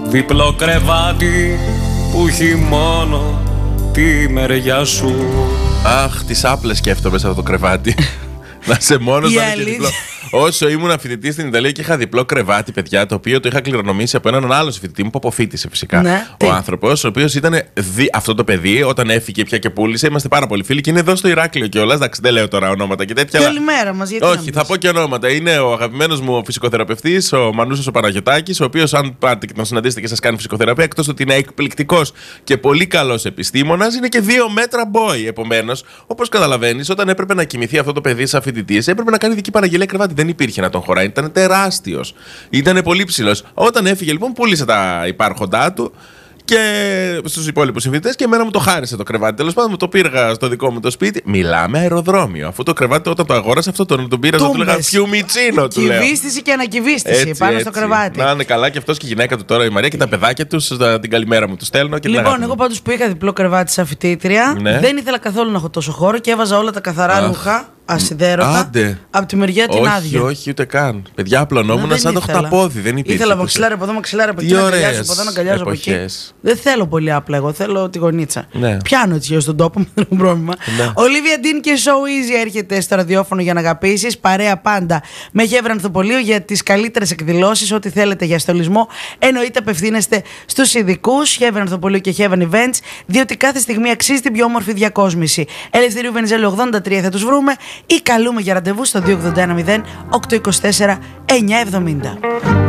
Διπλό κρεβάτι που έχει μόνο τη μεριά σου. Αχ, τις άπλες σκέφτομαι σε αυτό το κρεβάτι. Να είσαι μόνος, να είναι και διπλό. Όσο ήμουν φοιτητή στην Ιταλία και είχα διπλό κρεβάτι, παιδιά, το οποίο το είχα κληρονομήσει από έναν άλλο φοιτητή μου που αποφοίτησε φυσικά. Ναι, ο άνθρωπος, ο οποίος ήταν αυτό το παιδί, όταν έφυγε πια και πούλησε, είμαστε πάρα πολύ φίλοι και είναι εδώ στο Ηράκλειο κιόλας. Εντάξει, δεν λέω τώρα ονόματα και τέτοια. Καλημέρα μας, γιατί. Όχι, θα πω και ονόματα. Είναι ο αγαπημένος μου φυσικοθεραπευτής, ο Μανούσος ο Παναγιωτάκης, ο οποίος, αν πάτε και τον συναντήσετε και σας κάνει φυσικοθεραπεία, εκτός ότι είναι εκπληκτικός και πολύ καλός επιστήμονας, είναι και 2 μέτρα boy. Επομένως, όπως καταλαβαίνεις, όταν έπρεπε να κοιμηθεί αυτό το παιδί σαν φοιτητής, έπρεπε να κάνει δική παραγγελία κρεβάτι. Δεν υπήρχε να τον χωράει. Ήταν τεράστιος. Ήταν πολύ ψηλός. Όταν έφυγε λοιπόν, πούλησε τα υπάρχοντά του και στους υπόλοιπους συμφοιτητές και εμένα μου το χάρισε το κρεβάτι. Τέλος πάντων, μου το πήραγα στο δικό μου το σπίτι. Μιλάμε αεροδρόμιο. Αυτό το κρεβάτι, όταν το αγόρασα, αυτό τον πήρα, του λέγα φιουμιτσίνο. Κυβίστηση και ανακυβίστηση πάνω στο κρεβάτι. Να είναι καλά και αυτός και η γυναίκα του τώρα, η Μαρία, και τα παιδάκια τους. Την καλημέρα μου του στέλνω. Λοιπόν, εγώ πάντως που είχα διπλό κρεβάτι σαν φοιτήτρια, δεν ήθελα καθόλου να έχω τόσο χώρο και έβαζα όλα τα καθαρά ρούχα. Ασυδέρωτα. Από τη μεριά την άδεια. Όχι, ούτε καν. Παιδιά, απλωνόμουν σαν το χταπόδι. Δεν υπήρχε. Ήθελα μαξιλάρι από εδώ, μαξιλάρι από εκεί. Να αγκαλιάσω από εδώ, να αγκαλιάσω από εκεί. Δεν θέλω πολύ απλά. Εγώ θέλω τη γωνίτσα. Ναι. Πιάνω έτσι στον τόπο μου, δεν έχω πρόβλημα. Ναι. Ολίβια Ντίν και So Easy έρχεται στο ραδιόφωνο για να αγαπήσεις. Παρέα πάντα με Γεύρα Ανθοπολείο για τις καλύτερες εκδηλώσεις. Ό,τι θέλετε για στολισμό. Εννοείται απευθύνεστε στους ειδικούς Γεύρα Ανθοπολείο και Heaven Events, διότι κάθε στιγμή αξίζει την πιο όμορφη διακόσμηση. Ελευθερίου Βενιζέλου 83 θα τους βρούμε. Ή καλούμε για ραντεβού στο 281 0 824 970.